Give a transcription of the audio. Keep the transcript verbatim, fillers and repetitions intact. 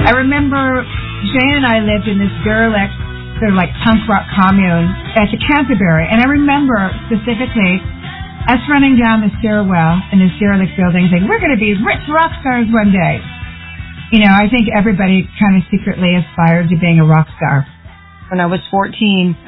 I remember Jane and I lived in this derelict, sort of like punk rock commune at the Canterbury, and I remember specifically us running down the stairwell in this derelict building saying, we're going to be rich rock stars one day. You know, I think everybody kind of secretly aspired to being a rock star. When I was fourteen,